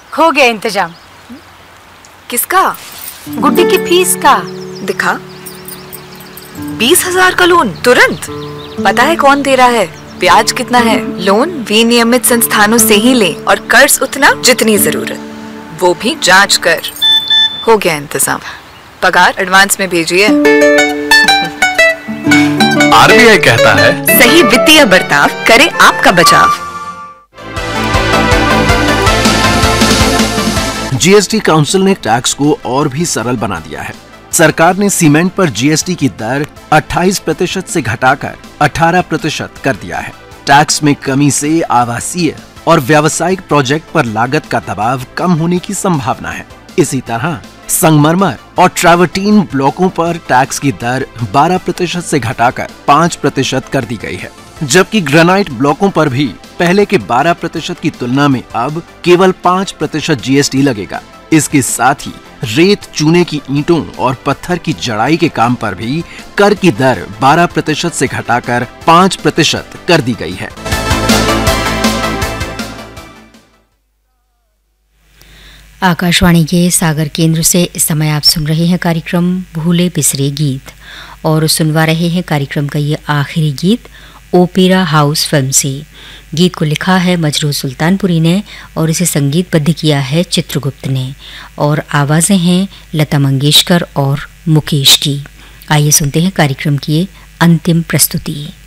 हो गया इंतजाम। किसका? गुड्डी की फीस का। दिखा। 20,000 का लोन तुरंत। पता है कौन दे रहा है, ब्याज कितना है? लोन विनियमित संस्थानों से ही ले और कर्ज उतना जितनी जरूरत, वो भी जांच कर। हो गया इंतजाम। पगार एडवांस में भेजिए। आरबीआई कहता है, सही वित्तीय बर्ताव करे आपका बचाव। जीएसटी काउंसिल ने टैक्स को और भी सरल बना दिया है। सरकार ने सीमेंट पर जीएसटी की दर 28% से घटाकर 18% कर दिया है। टैक्स में कमी से आवासीय और व्यावसायिक प्रोजेक्ट पर लागत का दबाव कम होने की संभावना है। इसी तरह संगमरमर और ट्रैवर्टीन ब्लॉकों पर टैक्स की दर 12% से घटाकर 5% कर दी गई है, जबकि ग्रेनाइट ब्लॉकों पर भी पहले के 12% की तुलना में अब केवल 5% जीएसटी लगेगा। इसके साथ ही रेत, चूने की ईंटों और पत्थर की जड़ाई के काम पर भी कर की दर 12% से घटाकर 5% कर दी गई है। आकाशवाणी के सागर केंद्र से इस समय आप सुन रहे हैं कार्यक्रम भूले बिसरे गीत, और सुनवा रहे हैं कार्यक्रम का ये आखिरी गीत ओपेरा हाउस फिल्म से। गीत को लिखा है मजरूह सुल्तानपुरी ने और इसे संगीतबद्ध किया है चित्रगुप्त ने, और आवाज़ें हैं लता मंगेशकर और मुकेश की। आइए सुनते हैं कार्यक्रम की अंतिम प्रस्तुति।